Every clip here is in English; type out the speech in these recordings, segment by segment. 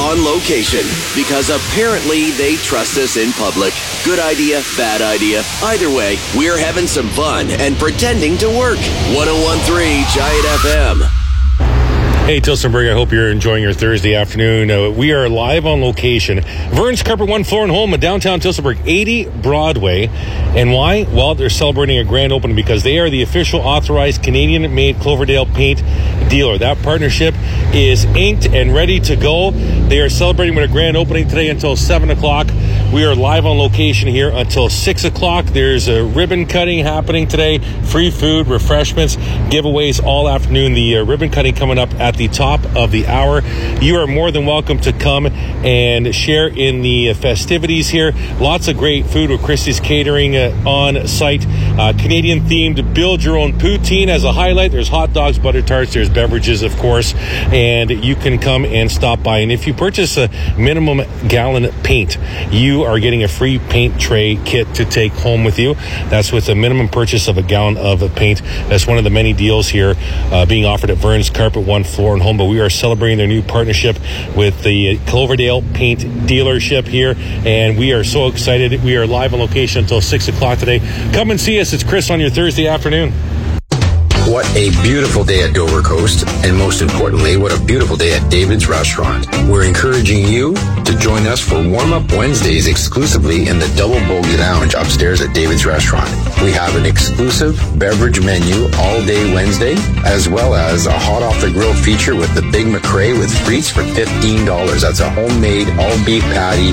on location, because apparently they trust us in public. Good idea, bad idea. Either way, we're having some fun and pretending to work. 101.3 Giant FM. Hey, Tillsonburg, I hope you're enjoying your Thursday afternoon. We are live on location. Vern's Carpet One Floor and Home in downtown Tillsonburg, 80 Broadway. And why? Well, they're celebrating a grand opening because they are the official authorized Canadian-made Cloverdale paint dealer. That partnership is inked and ready to go. They are celebrating with a grand opening today until 7 o'clock. We are live on location here until 6 o'clock. There's a ribbon cutting happening today. Free food, refreshments, giveaways all afternoon. The ribbon cutting coming up at the top of the hour. You are more than welcome to come and share in the festivities here. Lots of great food with Christie's Catering on site. Canadian themed build your own poutine as a highlight. There's hot dogs, butter tarts, there's beverages, of course, and you can come and stop by. And if you purchase a minimum gallon paint, you are getting a free paint tray kit to take home with you. That's with a minimum purchase of a gallon of paint. That's one of the many deals here being offered at Vern's Carpet One Floor and Home. But we are celebrating their new partnership with the Cloverdale Paint dealership here, and we are so excited. We are live on location until 6 o'clock today. Come and see us. It's Chris on your Thursday afternoon. What a beautiful day at Dover Coast, and most importantly, what a beautiful day at David's Restaurant. We're encouraging you to join us for Warm-Up Wednesdays exclusively in the Double Bogey Lounge upstairs at David's Restaurant. We have an exclusive beverage menu all day Wednesday, as well as a hot off the grill feature with the Big McRae with frites for $15. That's a homemade all beef patty,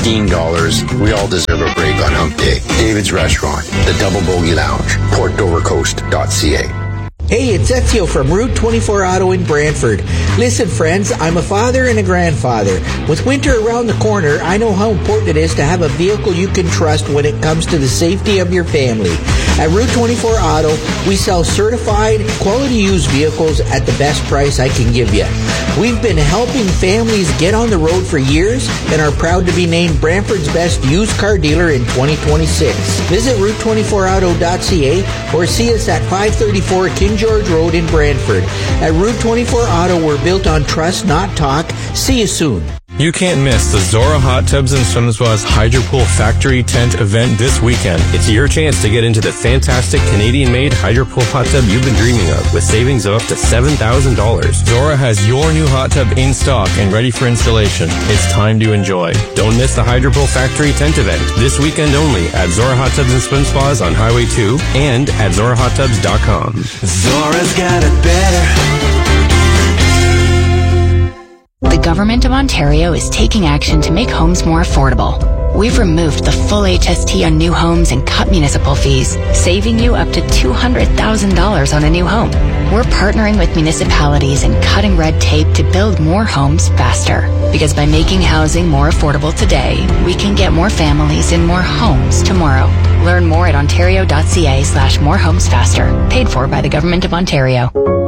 $15. We all deserve a break on hump day. David's Restaurant, the Double Bogey Lounge, PortDoverCoast.ca. Hey, it's Ezio from Route 24 Auto in Brantford. Listen, friends, I'm a father and a grandfather. With winter around the corner, I know how important it is to have a vehicle you can trust when it comes to the safety of your family. At Route 24 Auto, we sell certified, quality used vehicles at the best price I can give you. We've been helping families get on the road for years and are proud to be named Brantford's best used car dealer in 2026. Visit Route24Auto.ca or see us at 534 King George Road in Brantford. At Route 24 Auto, we're built on trust, not talk. See you soon. You can't miss the Zora Hot Tubs and Swimmspa's Hydropool Factory Tent event this weekend. It's your chance to get into the fantastic Canadian-made Hydropool hot tub you've been dreaming of, with savings of up to $7,000. Zora has your new hot tub in stock and ready for installation. It's time to enjoy. Don't miss the Hydropool Factory Tent event this weekend only at Zora Hot Tubs and Swim Spas on Highway 2 and at ZoraHotTubs.com. Zora's got it better. The Government of Ontario is taking action to make homes more affordable. We've removed the full HST on new homes and cut municipal fees, saving you up to $200,000 on a new home. We're partnering with municipalities and cutting red tape to build more homes faster. Because by making housing more affordable today, we can get more families in more homes tomorrow. Learn more at ontario.ca/morehomesfaster. Paid for by the Government of Ontario.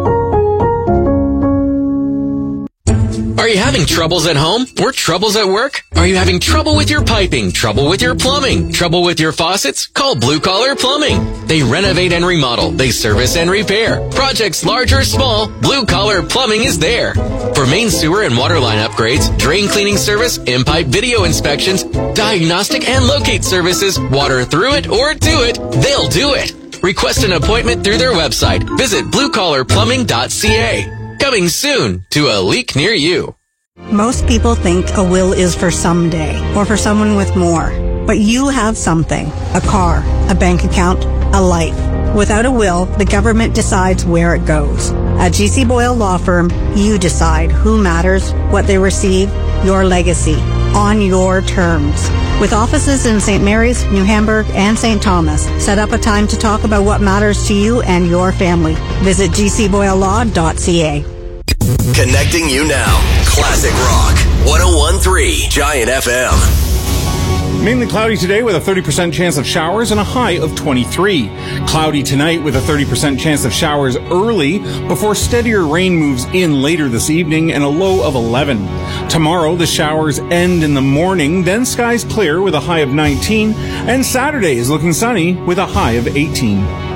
Are you having troubles at home or troubles at work? Are you having trouble with your piping, trouble with your plumbing, trouble with your faucets? Call Blue Collar Plumbing. They renovate and remodel. They service and repair. Projects large or small, Blue Collar Plumbing is there. For main sewer and water line upgrades, drain cleaning service, in-pipe video inspections, diagnostic and locate services, water through it or to it, they'll do it. Request an appointment through their website. Visit bluecollarplumbing.ca. Coming soon to a leak near you. Most people think a will is for someday or for someone with more. But you have something. A car, a bank account, a life. Without a will, the government decides where it goes. At GC Boyle Law Firm, you decide who matters, what they receive, your legacy, on your terms. With offices in St. Mary's, New Hamburg, and St. Thomas, set up a time to talk about what matters to you and your family. Visit gcboylelaw.ca. Connecting you now. Classic Rock. 101.3 Giant FM. Mainly cloudy today with a 30% chance of showers and a high of 23. Cloudy tonight with a 30% chance of showers early before steadier rain moves in later this evening and a low of 11. Tomorrow the showers end in the morning, then skies clear with a high of 19, and Saturday is looking sunny with a high of 18.